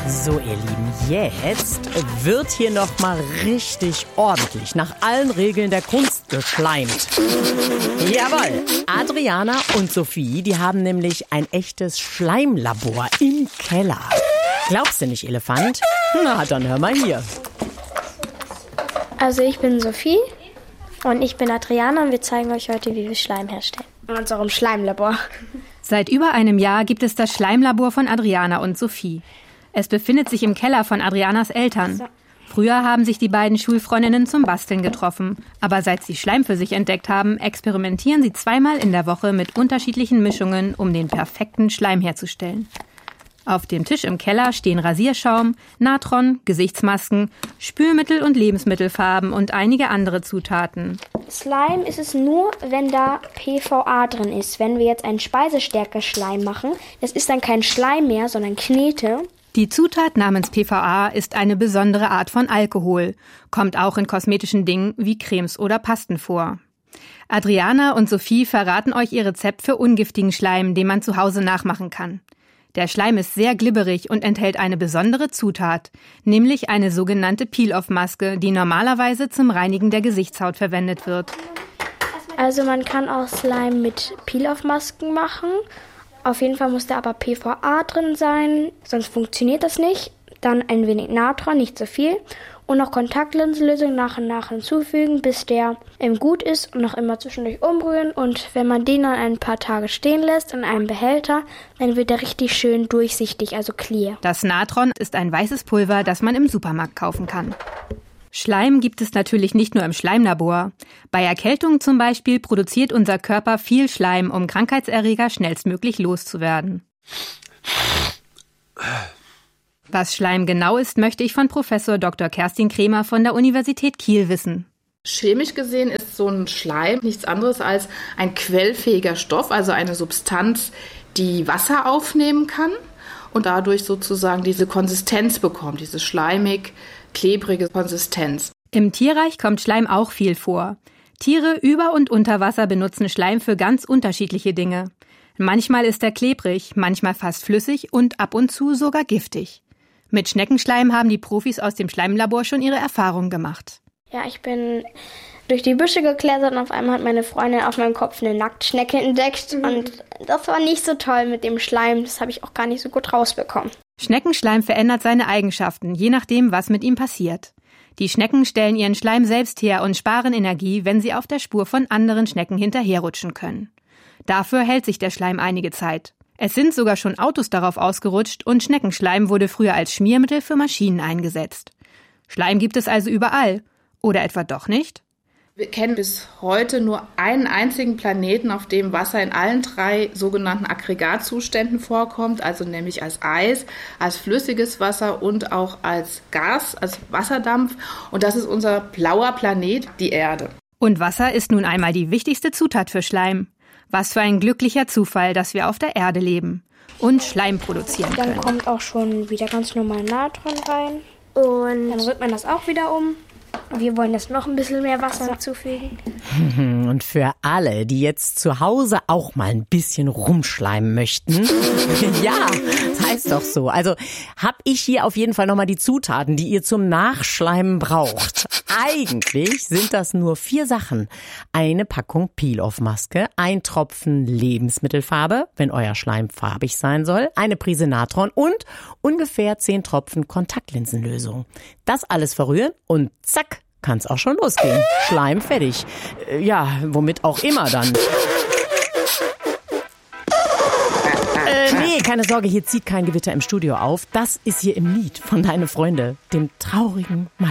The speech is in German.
So, ihr Lieben, jetzt wird hier noch mal richtig ordentlich nach allen Regeln der Kunst geschleimt. Jawohl, Adriana und Sophie, die haben nämlich ein echtes Schleimlabor im Keller. Glaubst du nicht, Elefant? Na, dann hör mal hier. Also ich bin Sophie und ich bin Adriana und wir zeigen euch heute, wie wir Schleim herstellen. In unserem Schleimlabor. Seit über einem Jahr gibt es das Schleimlabor von Adriana und Sophie. Es befindet sich im Keller von Adrianas Eltern. Früher haben sich die beiden Schulfreundinnen zum Basteln getroffen. Aber seit sie Schleim für sich entdeckt haben, experimentieren sie 2-mal in der Woche mit unterschiedlichen Mischungen, um den perfekten Schleim herzustellen. Auf dem Tisch im Keller stehen Rasierschaum, Natron, Gesichtsmasken, Spülmittel und Lebensmittelfarben und einige andere Zutaten. Slime ist es nur, wenn da PVA drin ist. Wenn wir jetzt einen Speisestärke-Schleim machen, das ist dann kein Schleim mehr, sondern Knete. Die Zutat namens PVA ist eine besondere Art von Alkohol, kommt auch in kosmetischen Dingen wie Cremes oder Pasten vor. Adriana und Sophie verraten euch ihr Rezept für ungiftigen Schleim, den man zu Hause nachmachen kann. Der Schleim ist sehr glibberig und enthält eine besondere Zutat, nämlich eine sogenannte Peel-Off-Maske, die normalerweise zum Reinigen der Gesichtshaut verwendet wird. Also man kann auch Slime mit Peel-Off-Masken machen. Auf jeden Fall muss da aber PVA drin sein, sonst funktioniert das nicht. Dann ein wenig Natron, nicht so viel. Und noch Kontaktlinsenlösung nach und nach hinzufügen, bis der gut ist und noch immer zwischendurch umrühren. Und wenn man den dann ein paar Tage stehen lässt in einem Behälter, dann wird er richtig schön durchsichtig, also clear. Das Natron ist ein weißes Pulver, das man im Supermarkt kaufen kann. Schleim gibt es natürlich nicht nur im Schleimlabor. Bei Erkältung zum Beispiel produziert unser Körper viel Schleim, um Krankheitserreger schnellstmöglich loszuwerden. Was Schleim genau ist, möchte ich von Professor Dr. Kerstin Kremer von der Universität Kiel wissen. Chemisch gesehen ist so ein Schleim nichts anderes als ein quellfähiger Stoff, also eine Substanz, die Wasser aufnehmen kann und dadurch sozusagen diese Konsistenz bekommt, diese schleimig-klebrige Konsistenz. Im Tierreich kommt Schleim auch viel vor. Tiere über und unter Wasser benutzen Schleim für ganz unterschiedliche Dinge. Manchmal ist er klebrig, manchmal fast flüssig und ab und zu sogar giftig. Mit Schneckenschleim haben die Profis aus dem Schleimlabor schon ihre Erfahrungen gemacht. Ja, ich bin durch die Büsche geklettert und auf einmal hat meine Freundin auf meinem Kopf eine Nacktschnecke entdeckt. Und das war nicht so toll mit dem Schleim. Das habe ich auch gar nicht so gut rausbekommen. Schneckenschleim verändert seine Eigenschaften, je nachdem, was mit ihm passiert. Die Schnecken stellen ihren Schleim selbst her und sparen Energie, wenn sie auf der Spur von anderen Schnecken hinterherrutschen können. Dafür hält sich der Schleim einige Zeit. Es sind sogar schon Autos darauf ausgerutscht und Schneckenschleim wurde früher als Schmiermittel für Maschinen eingesetzt. Schleim gibt es also überall. Oder etwa doch nicht? Wir kennen bis heute nur einen einzigen Planeten, auf dem Wasser in allen 3 sogenannten Aggregatzuständen vorkommt, also nämlich als Eis, als flüssiges Wasser und auch als Gas, als Wasserdampf. Und das ist unser blauer Planet, die Erde. Und Wasser ist nun einmal die wichtigste Zutat für Schleim. Was für ein glücklicher Zufall, dass wir auf der Erde leben und Schleim produzieren können. Dann kommt auch schon wieder ganz normal Natron rein. Und dann rührt man das auch wieder um. Wir wollen jetzt noch ein bisschen mehr Wasser hinzufügen. Und für alle, die jetzt zu Hause auch mal ein bisschen rumschleimen möchten, ja, das heißt doch so. Also habe ich hier auf jeden Fall nochmal die Zutaten, die ihr zum Nachschleimen braucht. Eigentlich sind das nur 4 Sachen. Eine Packung Peel-Off-Maske, ein Tropfen Lebensmittelfarbe, wenn euer Schleim farbig sein soll, eine Prise Natron und ungefähr 10 Tropfen Kontaktlinsenlösung. Das alles verrühren und zack, kann's auch schon losgehen. Schleim fertig. Ja, womit auch immer dann. Nee, keine Sorge, hier zieht kein Gewitter im Studio auf. Das ist hier im Lied von Deine Freunde, dem traurigen Mathe.